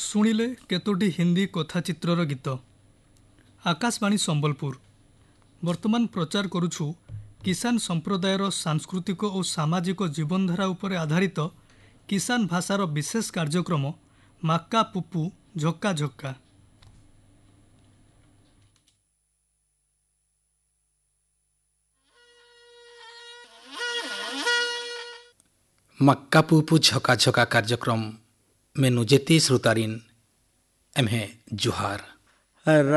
ଶୁଣିଲେ କେତୋଟି ହିନ୍ଦୀ କଥାଚିତ୍ରର ଗୀତ। ଆକାଶବାଣୀ ସମ୍ବଲପୁର ବର୍ତ୍ତମାନ ପ୍ରଚାର କରୁଛୁ କିଷାନ ସମ୍ପ୍ରଦାୟର ସାଂସ୍କୃତିକ ଓ ସାମାଜିକ ଜୀବନଧାରା ଉପରେ ଆଧାରିତ କିଷାନ ଭାଷାର ବିଶେଷ କାର୍ଯ୍ୟକ୍ରମ ମାକ୍କା ପୁପୁ ଝକ୍କା ଝକ୍କା। मक्का पुपु झका झका कार्यक्रम में नुजेती श्रोतारिन एम्हे जुहार।